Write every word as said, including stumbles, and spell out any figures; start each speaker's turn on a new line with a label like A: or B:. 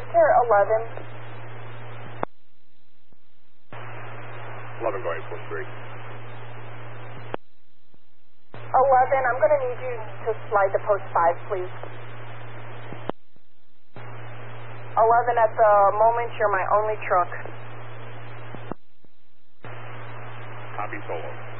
A: care eleven.
B: eleven going full three.
A: eleven, I'm going to need you to slide to post five, please. eleven, at the moment, you're my only truck.
B: Copy, Solo.